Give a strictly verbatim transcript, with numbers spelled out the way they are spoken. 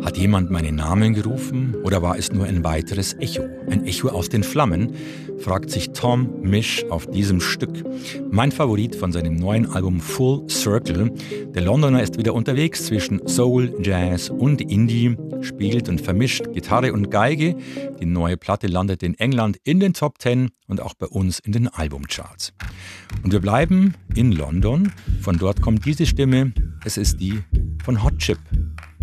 Hat jemand meinen Namen gerufen oder war es nur ein weiteres Echo? Ein Echo aus den Flammen? Fragt sich Tom Misch auf diesem Stück. Mein Favorit von seinem neuen Album Full Circle. Der Londoner ist wieder unterwegs zwischen Soul, Jazz und Indie, spielt und vermischt Gitarre und Geige. Die neue Platte landet in England in den Top Ten und auch bei uns in den Albumcharts. Und wir bleiben in London. Von dort kommt diese Stimme. Es ist die von Hot Chip.